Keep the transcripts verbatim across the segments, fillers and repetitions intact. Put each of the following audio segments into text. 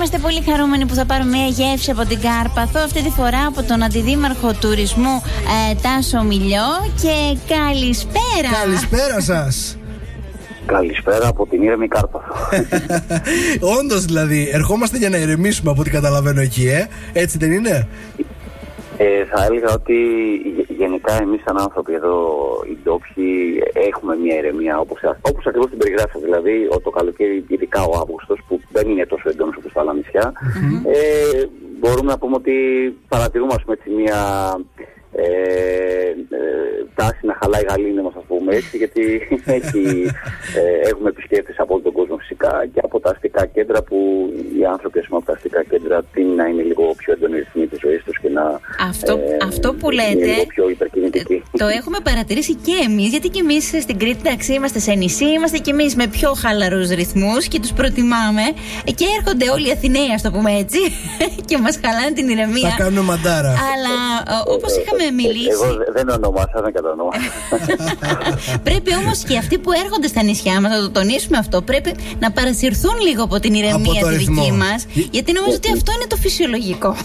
είμαστε πολύ χαρούμενοι που θα πάρουμε μια γεύση από την Κάρπαθο. Αυτή τη φορά από τον Αντιδήμαρχο Τουρισμού ε, Τάσο Μιλιό. Και καλησπέρα. Καλησπέρα σας. Καλησπέρα από την ήρεμη Κάρπαθο. Όντως δηλαδή, ερχόμαστε για να ηρεμήσουμε από ό,τι καταλαβαίνω εκεί, ε? Έτσι δεν είναι? Ε, θα έλεγα ότι γενικά εμείς σαν άνθρωποι εδώ, οι ντόπιοι, έχουμε μια ηρεμία όπως, όπως ακριβώς την περιγράφω. Δηλαδή το καλοκαίρι, ειδικά ο Αύγουστος, που δεν είναι τόσο έντονος όπως τα άλλα νησιά, mm-hmm. ε, μπορούμε να πούμε ότι παρατηρούμε ας πούμε, έτσι, μια ε, ε, τάση να χαλάει η γαλήνη μας, ας πούμε έτσι, γιατί έχει, ε, έχουμε επισκέπτες από όλο τον κόσμο φυσικά και από τα αστικά κέντρα, που οι άνθρωποι ας πούμε, από τα αστικά κέντρα τείνουν να είναι λίγο πιο έντονη ρυθμή της ζωής τους και να αυτό, ε, αυτό που λέτε, είναι λίγο πιο υπερκινητικοί. Το έχουμε παρατηρήσει και εμείς, γιατί και εμείς στην Κρήτη, εντάξει, είμαστε σε νησί, είμαστε και εμείς με πιο χαλαρούς ρυθμούς και τους προτιμάμε, και έρχονται όλοι οι Αθηναίοι, ας το πούμε έτσι, και μας χαλάνε την ηρεμία. Θα κάνουμε μαντάρα. Αλλά όπως είχαμε μιλήσει. Εγώ δεν ονομάσα, δεν κατανοώ. Πρέπει όμως και αυτοί που έρχονται στα νησιά μας, να το τονίσουμε αυτό, πρέπει να παρασυρθούν λίγο από την ηρεμία τη δική μας, γιατί νομίζω ότι αυτό είναι το φυσιολογικό.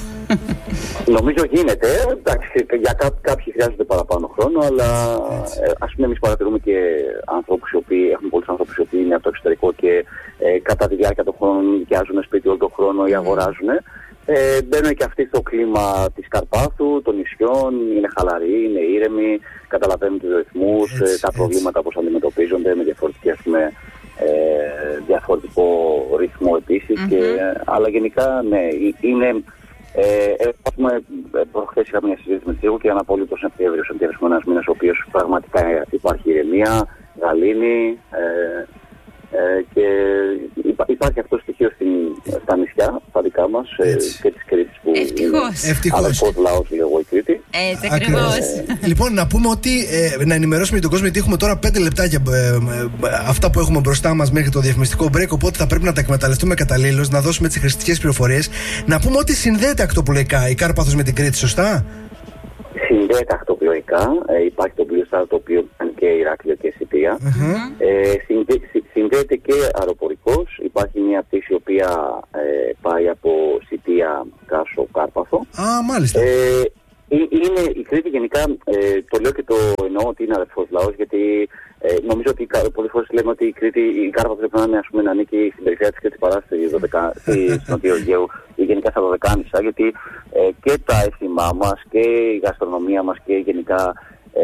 Νομίζω γίνεται. Εντάξει, για κά, κάποιοι χρειάζονται παραπάνω χρόνο, αλλά ε, ας πούμε εμείς παρατηρούμε και ανθρώπους οι οποίοι έχουν πολλούς ανθρώπους οι οποίοι είναι από το εξωτερικό και ε, κατά τη διάρκεια των χρόνων νοικιάζουν σπίτι όλο τον χρόνο ή αγοράζουν. Ε, μπαίνουν και αυτοί στο κλίμα της Καρπάθου, των νησιών, είναι χαλαροί, είναι ήρεμοι, καταλαβαίνουν τους ρυθμούς, έτσι, τα προβλήματα πώς αντιμετωπίζονται με διαφορετική, ας πούμε, ε, διαφορετικό ρυθμό επίσης. Mm-hmm. Και, αλλά γενικά, ναι, είναι. Ε, ας πούμε, προχθές είχα μια συζήτηση με τη Σίγου και ένα απόλυτο Σεπτέμβριο, Σεπτέμβριο, ένας μήνας ο οποίος πραγματικά υπάρχει ηρεμία, γαλήνη. Ε, Ε, και υπά, υπάρχει αυτό το στοιχείο στην, στα νησιά, στα δικά μας ε, και της Κρήτης, που ευτυχώς. είναι αδελφός λαός, λέγω, η Κρήτη. Έτσι ακριβώς. Ε, λοιπόν, να πούμε ότι ε, να ενημερώσουμε τον κόσμο, γιατί έχουμε τώρα πέντε λεπτάκια ε, ε, αυτά που έχουμε μπροστά μας μέχρι το διαφημιστικό break, οπότε θα πρέπει να τα εκμεταλλευτούμε καταλήλως, να δώσουμε τις χρηστικές πληροφορίες. Να πούμε ότι συνδέεται ακτοπλοϊκά η Κάρπαθος με την Κρήτη, σωστά? Συνδέεται ακτοπλοϊκά, ε, υπάρχει το πλοίο το οποίο κάνει και Ηράκλειο και Σιτία. Mm-hmm. Ε, συνδέ, συνδέεται και αεροπορικός, υπάρχει μια πτήση η οποία ε, πάει από Σιτία, Κάσο, Κάρπαθο. Α, μάλιστα. Ε, είναι, η Κρήτη γενικά, ε, το λέω και το εννοώ ότι είναι αδερφός λαός, γιατί ε, νομίζω ότι πολλές φορές λέμε ότι η Κρήτη, η Κάρπαθο πρέπει να είναι, ας πούμε, να ανήκει στην περιφέρεια της Κρήτης παρά στη Νοτιό Αιγαίου ή γενικά στα Δωδεκάνησα, γιατί ε, και τα έθιμά μας και η γαστρονομία μας και γενικά ε,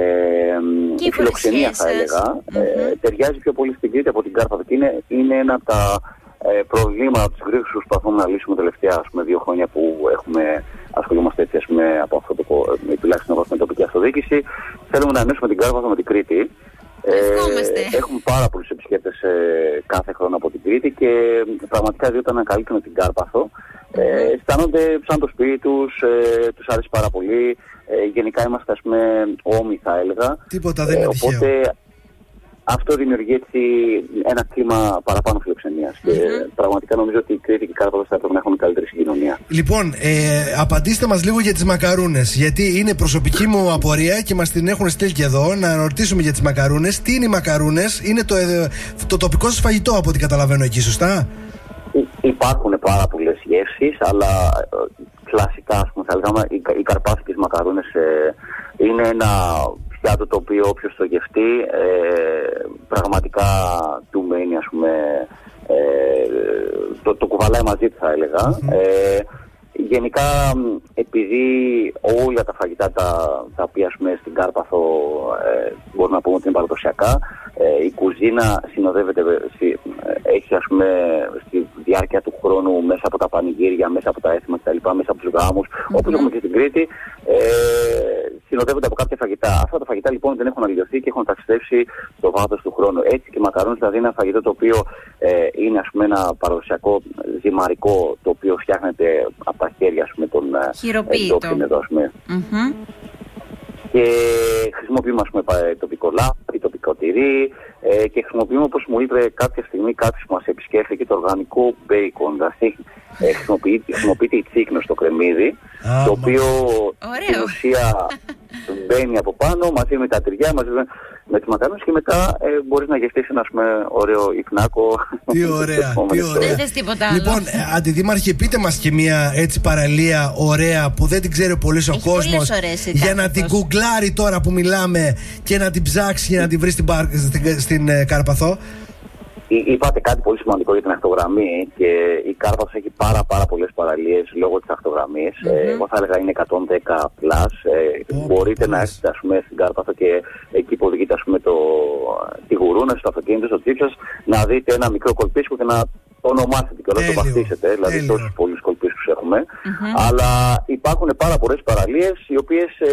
η φιλοξενία, θα έλεγα, mm-hmm. ε, ταιριάζει πιο πολύ στην Κρήτη από την Κάρπαθο, και είναι, είναι ένα από τα ε, προβλήματα της Κρήτης που προσπαθούμε να λύσουμε τελευταία, ας πούμε, δύο χρόνια που έχουμε ασχολούμαστε έτσι, ας πούμε, από αυτό το, τουλάχιστον από την τοπική αυτοδιοίκηση. Θέλουμε να ενώσουμε την Κάρπαθο με την Κρήτη. Ε, έχουμε πάρα πολλούς επισκέπτες ε, κάθε χρόνο από την Κρήτη, και πραγματικά διότι όταν ανακαλύπτουν την Κάρπαθο ε, αισθάνονται σαν το σπίτι τους, ε, τους αρέσει πάρα πολύ. Ε, γενικά είμαστε, ας πούμε, όμοι, θα έλεγα. Τίποτα δεν είναι ε, οπότε τυχαίο. Αυτό δημιουργεί έτσι ένα κλίμα παραπάνω φιλοξενίας. Mm-hmm. Και πραγματικά νομίζω ότι η Κρήτη και η Κάρπαθος θα έπρεπε να έχουν καλύτερη συγκοινωνία. Λοιπόν, ε, απαντήστε μας λίγο για τις μακαρούνες. Γιατί είναι προσωπική μου απορία και μας την έχουν στείλει και εδώ. Να ρωτήσουμε για τις μακαρούνες. Τι είναι οι μακαρούνες? Είναι το, ε, το τοπικό σας φαγητό, από ό,τι καταλαβαίνω εκεί, σωστά? Υπάρχουν πάρα πολλές γεύσεις, αλλά ε, κλασικά, ας πούμε, θα λέγαμε, οι, οι καρπάθικες μακαρούνες ε, είναι ένα πιάτο το οποίο όποιος το γευτεί ε, πραγματικά του μένει, ας πούμε, ε, το, το κουβαλάει μαζί του, θα έλεγα. Mm-hmm. Ε, γενικά, επειδή όλα τα φαγητά τα, τα οποία, ας πούμε, στην Κάρπαθο ε, μπορούμε να πούμε ότι είναι παραδοσιακά, ε, η κουζίνα συνοδεύεται, έχει, ας πούμε, στη διάρκεια του χρόνου, μέσα από τα πανηγύρια, μέσα από τα έθιμα κτλ., μέσα από τους γάμους, mm-hmm. όπως έχουμε και στην Κρήτη, ε, συνοδεύονται από κάποια φαγητά. Αυτά τα φαγητά λοιπόν δεν έχουν αλλοιωθεί και έχουν ταξιδέψει στο βάθος του χρόνου. Έτσι και οι μακαρόνες, δηλαδή είναι ένα φαγητό το οποίο ε, είναι, ας πούμε, ένα παραδοσιακό ζυμαρικό, το οποίο φτιάχνεται από τα χέρια, ας πούμε, των ντόπιων εδώ, ας πούμε. Mm-hmm. Και χρησιμοποιούμε, ας πούμε, τοπικό λάδι, τοπικό τυρί, ε, και χρησιμοποιούμε, όπως μου είπε κάποια στιγμή κάποιος που μας επισκέφθηκε, το οργανικό μπέικον. Δηλαδή ε, χρησιμοποιείται, χρησιμοποιείται η τσίκνο στο κρεμμύδι, ah, το οποίο στην ουσία μπαίνει από πάνω μαζί με τα τυριά, μαζί με, με τις μακαρόνες και μετά ε, μπορείς να γευτείς ένα, ας πούμε, ωραίο ιφνάκο. Τι ωραία, τι ωραία. Δεν θες τίποτα άλλο. Λοιπόν, ε, Αντιδήμαρχε, πείτε μας και μια έτσι παραλία ωραία που δεν την ξέρει πολύ ο κόσμος, για να την γκουγκλάρει τώρα που μιλάμε και να την ψάξει για να την βρει στην, στην, στην ε, Κάρπαθο. Είπατε κάτι πολύ σημαντικό για την ακτογραμμή και η Κάρπαθος έχει πάρα πάρα πολλές παραλίες λόγω της ακτογραμμής. Mm-hmm. Ε, εγώ θα έλεγα είναι εκατόν δέκα πλας. Ε, oh, μπορείτε oh, να έρθετε, ας πούμε, στην Κάρπαθο και εκεί που οδηγείτε, ας πούμε, το, τη γουρούνα στο αυτοκίνητο, στο τσίπ σας, να δείτε ένα μικρό κολπίσκο και να το ονομάσετε και να το βαφτίσετε. Δηλαδή τόσους πολλούς κολπίσκους έχουμε. Mm-hmm. Αλλά υπάρχουν πάρα πολλές παραλίες οι οποίες ε,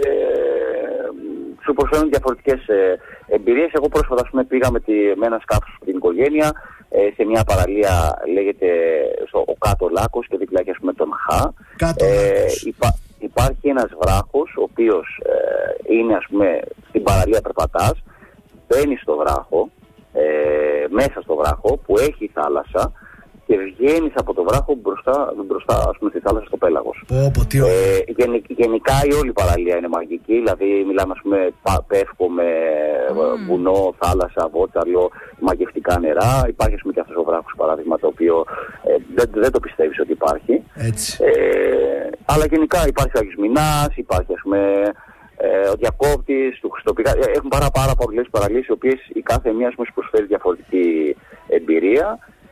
σου προσφέρουν διαφορετικές ε, εμπειρίες. Εγώ πρόσφατα, ας πούμε, πήγα με, τη, με ένα σκάφος στην οικογένεια ε, σε μια παραλία, λέγεται στο, ο Κάτω Λάκος και δίπλα έχει, ας πούμε, τον Χα. Ε, υπά, υπάρχει ένας βράχος ο οποίος ε, είναι, ας πούμε, στην παραλία περπατάς, μπαίνεις στο βράχο, ε, μέσα στο βράχο που έχει θάλασσα και βγαίνεις από το βράχο μπροστά, μπροστά, ας πούμε, στη θάλασσα, στο πέλαγος. Oh, ε, γεν, γενικά η όλη παραλία είναι μαγική, δηλαδή μιλάμε, ας πούμε, πεύκο με mm. βουνό, θάλασσα, βότσαλο, μαγευτικά νερά. Υπάρχει, ας πούμε, και αυτός ο βράχος, παράδειγμα, το οποίο ε, δεν, δεν το πιστεύεις ότι υπάρχει. Έτσι. Ε, αλλά γενικά υπάρχει ο Άγιος Μινάς, υπάρχει, ας πούμε, ε, ο Διακόπτης, του Χριστοπικά. Έχουν πάρα, πάρα πολλές παραλίες, οι οποίες η κάθε μία, ας πούμε, προσφέρει διαφορετική εμπειρία.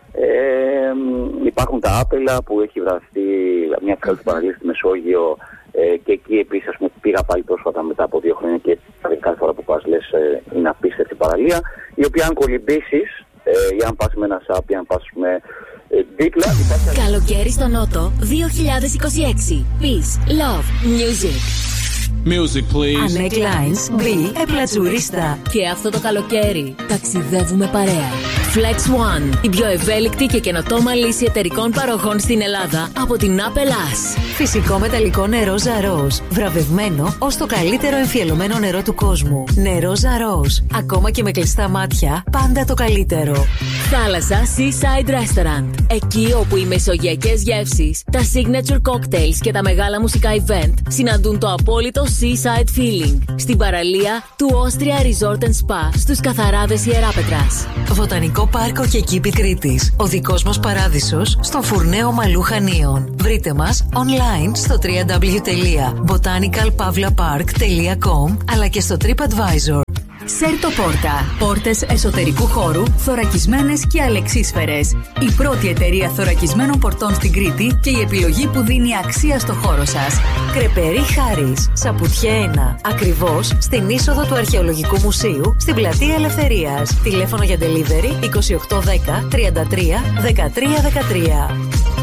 Ε, υπάρχουν τα Άπελα που έχει βραστεί μια καλή παραλία στη Μεσόγειο ε, και εκεί επίσης, ας πούμε, πήγα πάλι πρόσφατα μετά από δύο χρόνια και κάθε φορά που πας λες ε, είναι απίστευτη παραλία, η οποία αν κολυμπήσεις ε, ή αν πας με ένα σάπι, αν πας με ε, δίπλα. Καλοκαίρι στο Νότο δύο χιλιάδες είκοσι έξι. Peace, Love, Music. Music, please. Ανέκ Lines, μπει επλατσουρίστα. Και αυτό το καλοκαίρι ταξιδεύουμε παρέα. Flex One, η πιο ευέλικτη και καινοτόμα λύση εταιρικών παροχών στην Ελλάδα από την Apple As. Φυσικό μεταλλικό νερό Ζαρός, βραβευμένο ως το καλύτερο εμφιαλωμένο νερό του κόσμου. Νερό Ζαρός, ακόμα και με κλειστά μάτια, πάντα το καλύτερο. Θάλασσα Seaside Restaurant, εκεί όπου οι μεσογειακές γεύσεις, τα signature cocktails και τα μεγάλα μουσικά event συναντούν το απόλυτο Seaside Feeling στην παραλία του Austria Resort and Spa στους Καθαράδες Ιεράπετρας. Βοτανικό Πάρκο και Κήπη Κρήτης, ο δικός μας παράδεισος στον Φουρνέο Μαλού Χανίων. Βρείτε μας online στο double-u double-u double-u τελεία botanical pavla park τελεία com αλλά και στο TripAdvisor. Σέρτο Πόρτα. Πόρτες εσωτερικού χώρου, θωρακισμένες και αλεξίσφαιρες. Η πρώτη εταιρεία θωρακισμένων πορτών στην Κρήτη και η επιλογή που δίνει αξία στο χώρο σας. Κρεπερί Χάρης, Σαπουτιέ ένα. Ακριβώς στην είσοδο του Αρχαιολογικού Μουσείου, στην Πλατεία Ελευθερίας. Τηλέφωνο για delivery είκοσι οκτώ δέκα τριάντα τρία δεκατρία δεκατρία.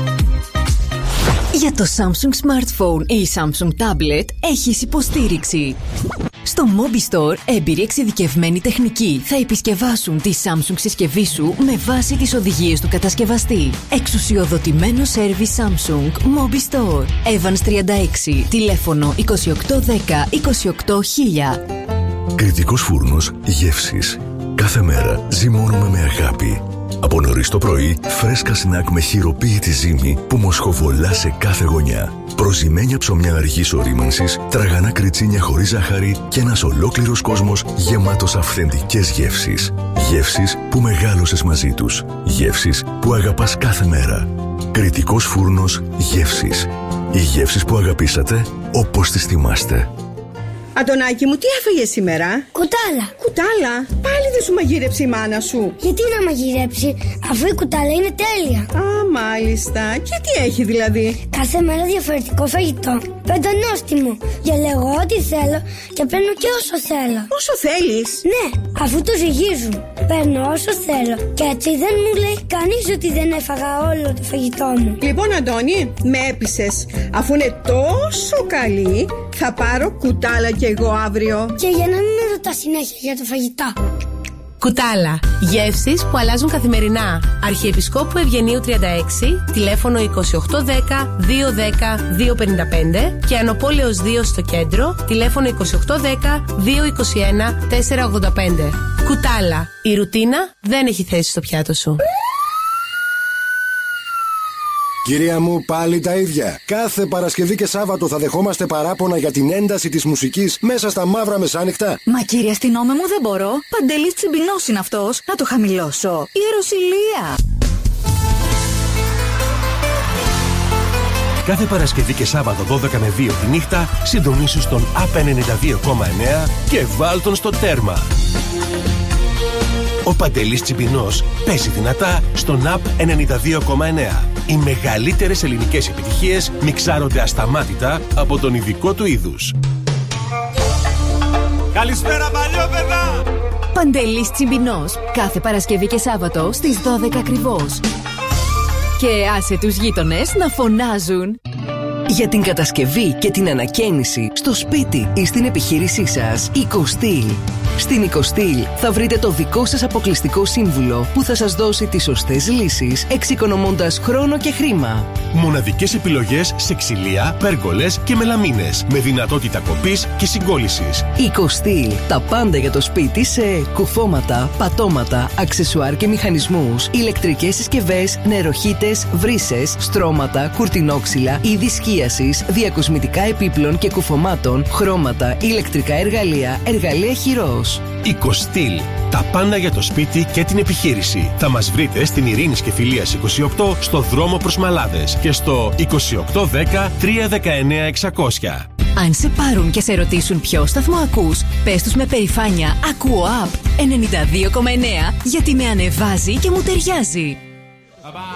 Για το Samsung Smartphone ή Samsung Tablet έχεις υποστήριξη. Στο Mobi Store, έμπειροι εξειδικευμένοι τεχνικοί θα επισκευάσουν τη Samsung συσκευή σου με βάση τις οδηγίες του κατασκευαστή. Εξουσιοδοτημένο σέρβις Samsung Mobi Store. Evans τριάντα έξι, τηλέφωνο είκοσι οκτώ δέκα είκοσι οκτώ χίλια. Κρητικός φούρνος γεύσης. Κάθε μέρα ζυμώνουμε με αγάπη. Από νωρίς το πρωί, φρέσκα σνακ με χειροποίητη ζύμη που μοσχοβολά σε κάθε γωνιά. Προζυμένια ψωμιά αργής ορίμανσης, τραγανά κριτσίνια χωρίς ζάχαρη και ένας ολόκληρος κόσμος γεμάτος αυθεντικές γεύσεις. Γεύσεις που μεγάλωσες μαζί τους. Γεύσεις που αγαπάς κάθε μέρα. Κρητικός φούρνος γεύσεις. Οι γεύσεις που αγαπήσατε όπως τις θυμάστε. Αντωνάκη μου, τι έφαγε σήμερα? Κουτάλα. Κουτάλα? Πάλι δεν σου μαγείρεψε η μάνα σου? Γιατί να μαγειρέψει, αφού η κουτάλα είναι τέλεια. Α, μάλιστα. Και τι έχει δηλαδή? Κάθε μέρα διαφορετικό φαγητό. Πεντανόστιμο. Διαλέγω ό,τι θέλω και παίρνω και όσο θέλω. Όσο θέλεις? Ναι, αφού το ζυγίζουν. Παίρνω όσο θέλω. Και έτσι δεν μου λέει κανείς ότι δεν έφαγα όλο το φαγητό μου. Λοιπόν, Αντώνη, με έπεισες. Αφού είναι τόσο καλή, θα πάρω κουτάλα κι εγώ αύριο. Και για να μην με ρωτά συνέχεια για το φαγητό. Κουτάλα. Γεύσεις που αλλάζουν καθημερινά. Αρχιεπισκόπου Ευγενίου τριάντα έξι, τηλέφωνο είκοσι οκτώ δέκα δύο δέκα δύο πενήντα πέντε και Ανοπόλεως δύο στο κέντρο, τηλέφωνο είκοσι οκτώ δέκα δύο είκοσι ένα τέσσερα ογδόντα πέντε. Κουτάλα. Η ρουτίνα δεν έχει θέση στο πιάτο σου. Κυρία μου, πάλι τα ίδια. Κάθε Παρασκευή και Σάββατο θα δεχόμαστε παράπονα για την ένταση της μουσικής μέσα στα μαύρα μεσάνυχτα. Μα κύριε αστυνόμε μου, δεν μπορώ. Παντελής Τσιμπινός είναι αυτός. Να το χαμηλώσω. Ιεροσυλία. Κάθε Παρασκευή και Σάββατο δώδεκα με δύο τη νύχτα συντονίσου στον Απ ενενήντα δύο κόμμα εννέα και βάλ τον στο τέρμα. Ο Παντελής Τσιμπινός παίζει δυνατά στον Απ ενενήντα δύο κόμμα εννέα. Οι μεγαλύτερες ελληνικές επιτυχίες μιξάρονται ασταμάτητα από τον ειδικό του είδους. Καλησπέρα παλιόπαιδα! Παντελής Τσιμπινός, κάθε Παρασκευή και Σάββατο στις δώδεκα ακριβώς. Και άσε τους γείτονες να φωνάζουν. Για την κατασκευή και την ανακαίνιση στο σπίτι ή στην επιχείρησή σας, Οικοστήλ. Στην Οικοστήλ θα βρείτε το δικό σας αποκλειστικό σύμβουλο που θα σας δώσει τις σωστές λύσεις, εξοικονομώντας χρόνο και χρήμα. Μοναδικές επιλογές σε ξυλία, πέργολες και μελαμίνες, με δυνατότητα κοπής και συγκόλλησης. Οικοστήλ. Τα πάντα για το σπίτι σε κουφώματα, πατώματα, αξεσουάρ και μηχανισμούς, ηλεκτρικές συσκευές, νεροχύτες, βρύσες, στρώματα, κουρτινόξυλα, είδη σκίασης, διακοσμητικά επίπλων και κουφωμάτων, χρώματα, ηλεκτρικά εργαλεία, εργαλεία χειρός. Οικοστήλ. Τα πάντα για το σπίτι και την επιχείρηση. Θα μας βρείτε στην Ειρήνης και Φιλίας είκοσι οκτώ στο δρόμο προς Μαλάδες και στο είκοσι οκτώ δέκα τριακόσια δεκαεννέα εξακόσια. Αν σε πάρουν και σε ρωτήσουν ποιο σταθμό ακούς, πες τους με περηφάνεια «Ακούω Απ ενενήντα δύο κόμμα εννέα» γιατί με ανεβάζει και μου ταιριάζει.